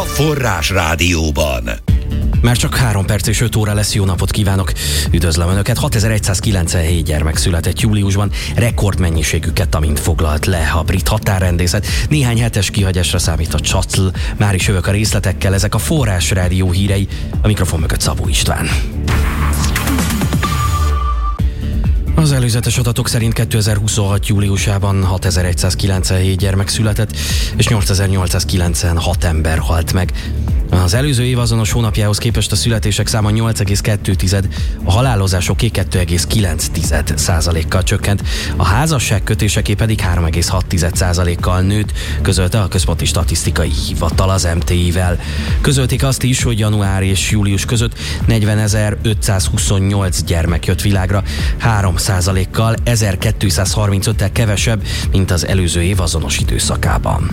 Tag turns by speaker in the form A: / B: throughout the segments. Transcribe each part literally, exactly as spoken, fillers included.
A: Forrás Rádióban.
B: Már csak három perc és öt óra lesz, jó napot kívánok! Üdvözlöm Önöket! hatezer-egyszázkilencvenhét gyermek született júliusban, rekordmennyiségű ketamint foglalt le a brit határrendészet. Néhány hetes kihagyásra számít a Csatl. Már is jövök a részletekkel, ezek a Forrás Rádió hírei, a mikrofon mögött Szabó István. Az előzetes adatok szerint kétezer-huszonhat júliusában hatezer-egyszázkilencvenhét gyermek született, és nyolcezer-nyolcszázkilencvenhat ember halt meg. Az előző év azonos hónapjához képest a születések száma nyolc egész kettő, a halálozásoké kettő egész kilenc százalékkal csökkent, a házasságkötéseké pedig három egész hat százalékkal nőtt, közölte a Központi Statisztikai Hivatal az em té i-vel. Közölték azt is, hogy január és július között negyvenezer-ötszázhuszonnyolc gyermek jött világra, három százalékkal ezerkétszázharmincöttel kevesebb, mint az előző év azonos időszakában.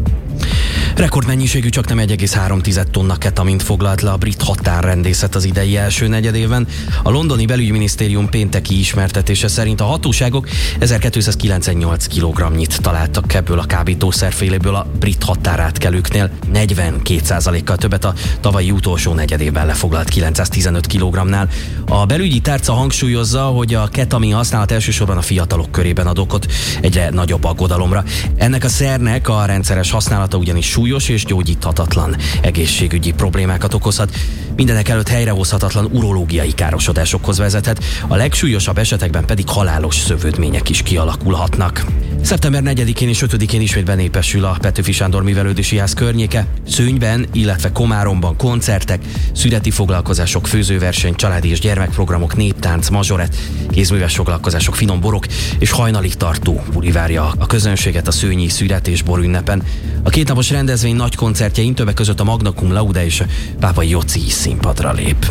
B: Rekordmennyiségű, csak nem egy egész három tonna ketamint foglalt le a brit határrendészet az idei első negyedévben. A londoni belügyminisztérium pénteki ismertetése szerint a hatóságok ezerkétszázkilencvennyolc kilogramnyit találtak ebből a kábítószerféléből a brit határátkelőknél, negyvenkét százalékkal többet a tavalyi utolsó negyedében lefoglalt kilencszáztizenöt kilogramnál. A belügyi tárca hangsúlyozza, hogy a ketamin használat elsősorban a fiatalok körében ad okot egyre nagyobb aggodalomra. Ennek a szernek a rendszeres használata ugyanis súlyos és gyógyíthatatlan egészségügyi problémákat okozhat. Mindenek előtt helyrehozhatatlan urológiai károsodásokhoz vezethet, a legsúlyosabb esetekben pedig halálos szövődmények is kialakulhatnak. szeptember negyedikén és ötödikén ismét benépesül a Petőfi Sándor Művelődési Ház környéke. Szőnyben, illetve Komáromban koncertek, születi foglalkozások, főzőverseny, családi és gyermekprogramok, néptánc, mazsorett, kézműves foglalkozások, finom borok és hajnalig tartó buli várja a közönséget a szőnyi szület és borünnepen. A kétnapos rendezvény nagy koncertjein többek között a Magna Cum Laude és Pápai Joci is színpadra lép.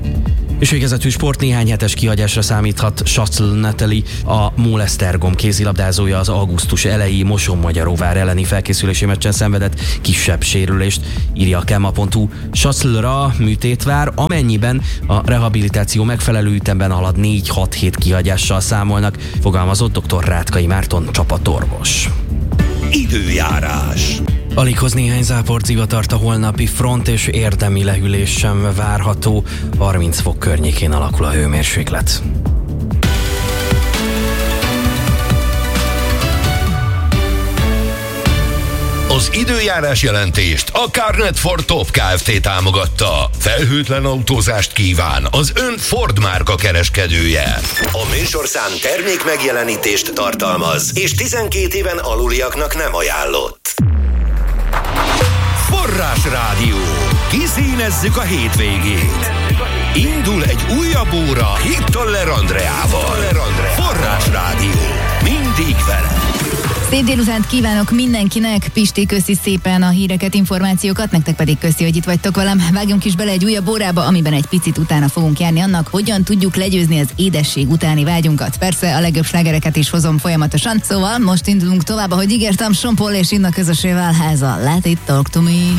B: És végezetül sport, néhány hetes kihagyásra számíthat Csatl Natalie, a Molesztergom kézilabdázója az augusztus elejé Moson-Magyaróvár elleni felkészülési meccsen szenvedett kisebb sérülést, írja a Kemma pont hu. Csatlra műtét vár, amennyiben a rehabilitáció megfelelő ütemben halad, négy-hat hét kihagyással számolnak, fogalmazott dr. Rátkai Márton csapatorvos.
A: Időjárás.
B: Alig hoz néhány záport zivatart a holnapi front, és érdemi lehűlés sem várható. harminc fok környékén alakul a hőmérséklet.
A: Az időjárás jelentést a Carnet Ford Top Kft. Támogatta. Felhőtlen autózást kíván az ön Ford márka kereskedője. A műsorszám termék megjelenítést tartalmaz, és tizenkét éven aluliaknak nem ajánlott. Forrás Rádió. Kiszínezzük a hétvégét. Indul egy újabb óra Hittoller Andreával. Forrás Rádió. Mindig vele.
C: Szép délutánt kívánok mindenkinek, Pisti, köszi szépen a híreket, információkat, nektek pedig köszi, hogy itt vagytok velem. Vágjunk is bele egy újabb órába, amiben egy picit utána fogunk járni annak, hogyan tudjuk legyőzni az édesség utáni vágyunkat. Persze a legjobb slágereket is hozom folyamatosan, szóval most indulunk tovább, ahogy ígértem, Sean Paul és Inna közösével, ez a Let It Talk To Me.